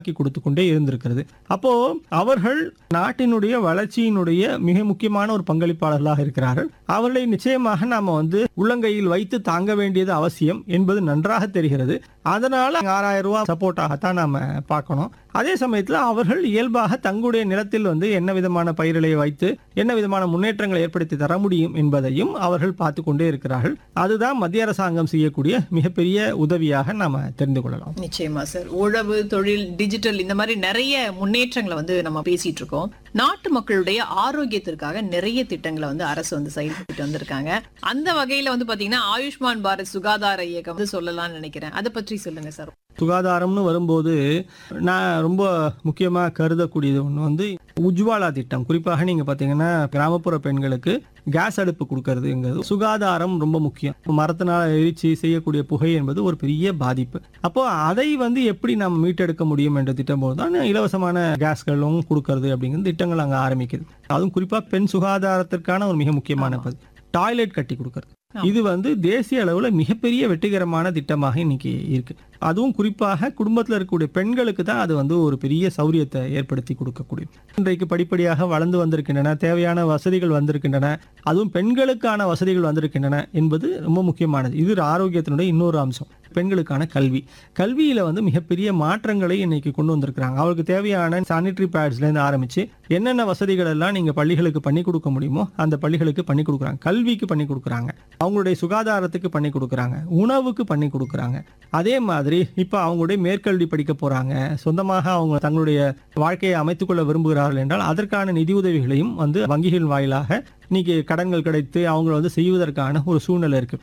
கொடுத்து கொண்டே இருந்திருக்கிறது. அப்போ அவர்கள் நாட்டினுடைய வளர்ச்சியினுடைய மிக முக்கியமான ஒரு பங்களிப்பாளர்களாக இருக்கிறார்கள். அவர்களை நிச்சயமாக நாம உள்ளங்கையில் வைத்து தாங்க வேண்டியது அவசியம் என்பது நன்றாக தெரிகிறது. அதனால 6000 ரூபாய் சப்போர்ட்டாகத்தான் நாம பார்க்கணும். அதே சமயத்தில் அவர்கள் இயல்பாக தங்களுடைய நிலத்தில் என்ன விதமான பயிர்களை வைத்து என்ன விதமான முன்னேற்றங்களை ஏற்படுத்தி தர முடியும் என்பதையும் அவர்கள் பார்த்து கொண்டே இருக்கிறார்கள். அதுதான் மத்திய அரசாங்கம் செய்யக்கூடிய மிகப்பெரிய உதவியாக நாம தெரிந்து கொள்ளலாம். நிச்சயமா சார். உழவு, தொழில், டிஜிட்டல் இந்த மாதிரி நிறைய முன்னேற்றங்களை நம்ம பேசிட்டு இருக்கோம். நாட்டு மக்களுடைய ஆரோக்கியத்திற்காக நிறைய திட்டங்களை அரசு செயல்பட்டு வந்திருக்காங்க. அந்த வகையில பாத்தீங்கன்னா ஆயுஷ்மான் பாரத் சுகாதார இயக்கம் சொல்லலாம்னு நினைக்கிறேன். அதை பற்றி சொல்லுங்க சார். சுகாதாரம்னு வரும்போது நான் ரொம்ப முக்கியமா கருதக்கூடியது ஒன்று உஜ்வாலா திட்டம். குறிப்பாக நீங்க பாத்தீங்கன்னா கிராமப்புற பெண்களுக்கு கேஸ் அடுப்பு கொடுக்கறதுங்கிறது சுகாதாரம் ரொம்ப முக்கியம். மரத்தினால் எரிச்சு செய்யக்கூடிய புகை என்பது ஒரு பெரிய பாதிப்பு. அப்போ அதை எப்படி நம்ம மீட்டெடுக்க முடியும் என்ற திட்டம் போது தான் இலவசமான கேஸ்களும் கொடுக்கறது அப்படிங்கிற திட்டங்கள் அங்கே ஆரம்பிக்குது. அதுவும் குறிப்பா பெண் சுகாதாரத்திற்கான ஒரு மிக முக்கியமான டாய்லெட் கட்டி கொடுக்கறது. இது தேசிய அளவுல மிகப்பெரிய வெற்றிகரமான திட்டமாக இன்னைக்கு இருக்கு. அதுவும் குறிப்பாக குடும்பத்தில் இருக்கக்கூடிய பெண்களுக்கு தான் அது ஒரு பெரிய சௌரியத்தை ஏற்படுத்தி கொடுக்கக்கூடிய. இன்றைக்கு படிப்படியாக வளர்ந்து வந்திருக்கின்றன, தேவையான வசதிகள் வந்திருக்கின்றன, அதுவும் பெண்களுக்கான வசதிகள் வந்திருக்கின்றன என்பது ரொம்ப முக்கியமானது. இது ஆரோக்கியத்தினுடைய இன்னொரு அம்சம். பெண்களுக்கான கல்வியில மிகப்பெரிய மாற்றங்களை இன்னைக்கு கொண்டு வந்திருக்கிறாங்க. அவருக்கு தேவையான சானிட்டரி பேட்ஸ்ல இருந்து ஆரம்பிச்சு என்னென்ன வசதிகள் எல்லாம் நீங்க பள்ளிகளுக்கு பண்ணி கொடுக்க முடியுமோ அந்த பள்ளிகளுக்கு பண்ணி கொடுக்குறாங்க. கல்விக்கு பண்ணி கொடுக்குறாங்க, அவங்களுடைய சுகாதாரத்துக்கு பண்ணி கொடுக்குறாங்க, உணவுக்கு பண்ணி கொடுக்குறாங்க. அதே மாதிரி இப்ப அவங்களுடைய மேற்கல்வி படிக்க போறாங்க, சொந்தமாக அவங்க தங்களுடைய வாழ்க்கையை அமைத்துக் கொள்ள விரும்புகிறார்கள் என்றால் அதற்கான நிதி உதவிகளையும் வங்கிகள் வாயிலாக இன்னைக்கு கடன்கள் கிடைத்து அவங்க செய்வதற்கான ஒரு சூழ்நிலை இருக்கு.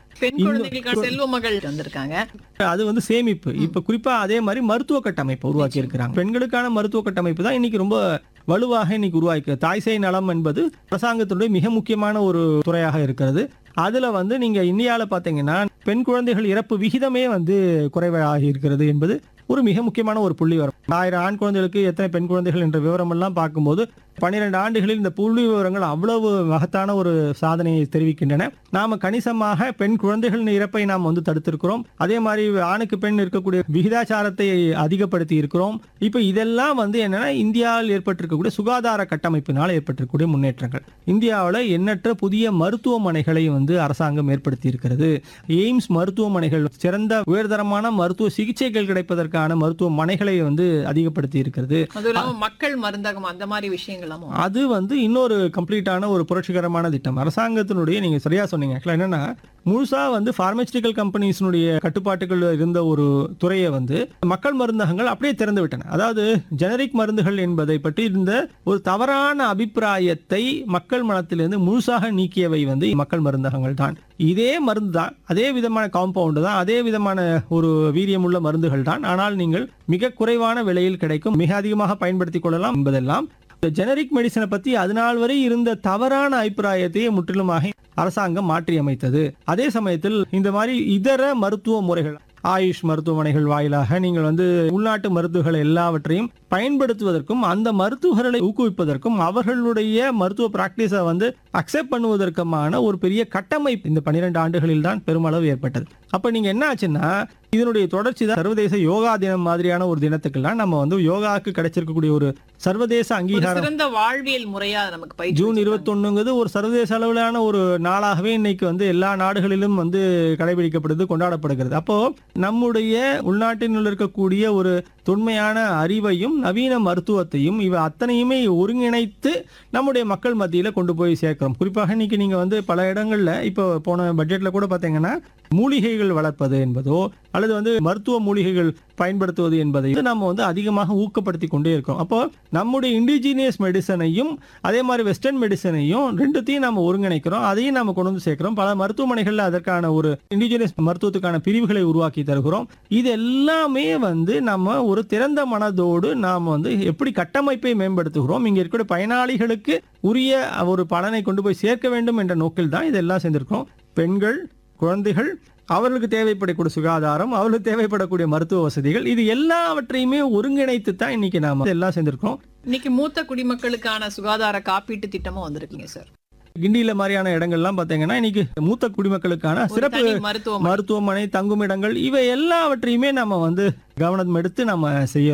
செல்வ மகள் வந்திருக்காங்க. அது சேமிப்பு. இப்ப குறிப்பா அதே மாதிரி மருத்துவ கட்டமைப்பு உருவாக்கி இருக்கிறாங்க. பெண்களுக்கான மருத்துவ கட்டமைப்பு தான் இன்னைக்கு ரொம்ப வலுவாக இன்னைக்கு உருவாக்கி. தாய் சேய் நலம் என்பது அரசாங்கத்தினுடைய மிக முக்கியமான ஒரு துறையாக இருக்கிறது. அதுல நீங்க இந்தியாவில பாத்தீங்கன்னா பெண் குழந்தைகள் இறப்பு விகிதமே குறைவாகி இருக்கிறது என்பது ஒரு மிக முக்கியமான ஒரு புள்ளி வரும். 1000 ஆண் குழந்தைகளுக்கு எத்தனை பெண் குழந்தைகள் என்ற விவரம் எல்லாம் பார்க்கும்போது 12 ஆண்டுகளில் இந்த புள்ளி விவரங்கள் அவ்வளவு மகத்தான ஒரு சாதனையை தெரிவிக்கின்றன. நாம கணிசமாக பெண் குழந்தைகளின் இறப்பை நாம் தடுத்திருக்கிறோம். அதே மாதிரி ஆணுக்கு பெண் இருக்கக்கூடிய விகிதாச்சாரத்தை அதிகப்படுத்தி இருக்கிறோம். இப்ப இதெல்லாம் என்னன்னா இந்தியாவில் ஏற்பட்டிருக்கக்கூடிய சுகாதார கட்டமைப்பினால் ஏற்பட்டிருக்கக்கூடிய முன்னேற்றங்கள். இந்தியாவில் எண்ணற்ற புதிய மருத்துவமனைகளை அரசாங்கம் ஏற்படுத்தி இருக்கிறது. எய்ம்ஸ் மருத்துவமனைகள், சிறந்த உயர்தரமான மருத்துவ சிகிச்சைகள் கிடைப்பதற்கான மருத்துவமனைகளை அதிகப்படுத்தி இருக்கிறது. மக்கள் மருந்தகம் அந்த மாதிரி விஷயங்கள் அது இன்னொரு கம்ப்ளீட்டான ஒரு புரட்சிகரமான திட்டம் அரசாங்கத்தினுடைய. நீங்க சரியா சொன்னீங்க. என்னன்னா முழுசா பார்மசூட்டிக்கல் கம்பெனிஸ்னுடைய கட்டுப்பாட்டுகள் இருந்த ஒரு துறையை மக்கள் மருந்தகங்கள் அப்படியே திறந்து விட்டன. அதாவது ஜெனரிக் மருந்துகள் என்பதை பற்றி இருந்த ஒரு தவறான அபிப்பிராயத்தை மக்கள் மனத்திலிருந்து முழுசாக நீக்கியவை மக்கள் மருந்தகங்கள் தான். இதே மருந்து தான், அதே விதமான காம்பவுண்ட் தான், அதே விதமான ஒரு வீரியமுள்ள மருந்துகள் தான். ஆனால் நீங்கள் மிக குறைவான விலையில் கிடைக்கும், மிக அதிகமாக பயன்படுத்திக் கொள்ளலாம் என்பதெல்லாம் ஜெனரிக் மெடிசனை பத்தி அதனால் வரை இருந்த தவறான அபிப்பிராயத்தையே முற்றிலுமாக அரசாங்கம் மாற்றி அமைத்தது. அதே சமயத்தில் இந்த மாதிரி இதர மருத்துவ முறைகள், ஆயுஷ் மருத்துவமனைகள் வாயிலாக நீங்கள் உள்நாட்டு மருத்துவர்கள் எல்லாவற்றையும் பயன்படுத்துவதற்கும் அந்த மருத்துவர்களை ஊக்குவிப்பதற்கும் அவர்களுடைய மருத்துவ பிராக்டிஸை அக்செப்ட் பண்ணுவதற்குமான ஒரு பெரிய கட்டமைப்பு இந்த 12 ஆண்டுகளில் தான் பெருமளவு ஏற்பட்டது. அப்ப நீங்க என்ன ஆச்சுன்னா இதனுடைய தொடர்ச்சி தான் சர்வதேச யோகா தினம் மாதிரியான ஒரு தினத்துக்கெல்லாம் நம்ம யோகாவுக்கு கிடைச்சிருக்கக்கூடிய ஒரு சர்வதேச அங்கீகாரம். சிறந்த வாழ்வியல் முறையா நமக்கு ஜூன் 21 ஒரு சர்வதேச அளவிலான ஒரு நாளாகவே இன்னைக்கு எல்லா நாடுகளிலும் கடைபிடிக்கப்படுது, கொண்டாடப்படுகிறது. அப்போ நம்முடைய உள்நாட்டில் இருக்கக்கூடிய ஒரு தொன்மையான அறிவையும் நவீன மருத்துவத்தையும் இவை அத்தனையுமே ஒருங்கிணைத்து நம்முடைய மக்கள் மத்தியில கொண்டு போய் சேர்க்கிறோம். குறிப்பாக இன்னைக்கு நீங்க பல இடங்கள்ல இப்போ போன பட்ஜெட்ல கூட பாத்தீங்கன்னா மூலிகைகள் வளர்ப்பது என்பதோ அல்லது மருத்துவ மூலிகைகள் பயன்படுத்துவது என்பதை நம்ம அதிகமாக ஊக்கப்படுத்தி கொண்டே இருக்கோம். அப்போ நம்முடைய இண்டிஜினியஸ் மெடிசனையும் அதே மாதிரி வெஸ்டர்ன் மெடிசனையும் ரெண்டுத்தையும் நம்ம ஒருங்கிணைக்கிறோம், அதையும் நம்ம கொண்டு சேர்க்கிறோம். பல மருத்துவமனைகள்ல அதற்கான ஒரு இண்டிஜினியஸ் மருத்துவத்துக்கான பிரிவுகளை உருவாக்கி தருகிறோம். இது எல்லாமே நம்ம ஒரு திறந்த மனதோடு நாம் எப்படி கட்டமைப்பை மேம்படுத்துகிறோம், இங்க இருக்கிற பயனாளிகளுக்கு உரிய ஒரு பலனை கொண்டு போய் சேர்க்க வேண்டும் என்ற நோக்கில் தான் இதெல்லாம் செஞ்சிருக்கிறோம். பெண்கள், குழந்தைகள், அவர்களுக்கு தேவைப்படக்கூடிய சுகாதாரம், அவர்களுக்கு தேவைப்படக்கூடிய மருத்துவ வசதிகள், இது எல்லாவற்றையுமே ஒருங்கிணைத்து தான் இன்னைக்கு நாம எல்லாம் செஞ்சிருக்கோம். இன்னைக்கு மூத்த குடிமக்களுக்கான சுகாதார காப்பீட்டு திட்டமும் வந்திருக்கீங்க சார். கிண்டியில மாதிரியான இடங்கள்லாம் பாத்தீங்கன்னா இன்னைக்கு மூத்த குடிமக்களுக்கான சிறப்பு மருத்துவமனை, தங்குமிடங்கள், இவை எல்லாவற்றையுமே நம்ம கவனம் எடுத்து நம்ம செய்யறோம்.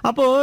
அப்போ